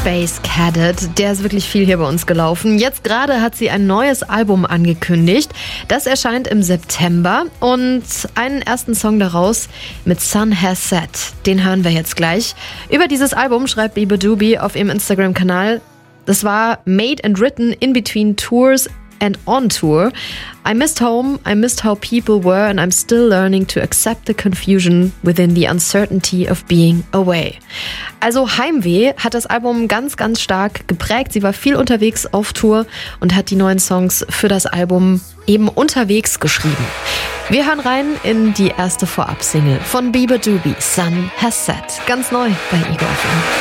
Space Cadet, der ist wirklich viel hier bei uns gelaufen. Jetzt gerade hat sie ein neues Album angekündigt. Das erscheint im September und einen ersten Song daraus mit Sun Has Set. Den hören wir jetzt gleich. Über dieses Album schreibt Bieber Doobie auf ihrem Instagram-Kanal: Das war made and written in between tours and on tour. I missed home, I missed how people were, and I'm still learning to accept the confusion within the uncertainty of being away. Also Heimweh hat das Album ganz, ganz stark geprägt. Sie war viel unterwegs auf Tour und hat die neuen Songs für das Album eben unterwegs geschrieben. Wir hören rein in die erste Vorab-Single von Bieber Doobie, Sun Has Set. Ganz neu bei Ego FM.